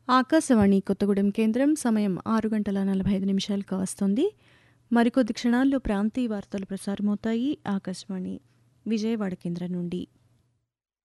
ఆకాశవాణి కొత్తగూడెం కేంద్రం సమయం 6:45 కావస్తోంది. మరికొద్ది క్షణాల్లో ప్రాంతీయ వార్తలు ప్రసారమవుతాయి. ఆకాశవాణి విజయవాడ కేంద్రం నుండి.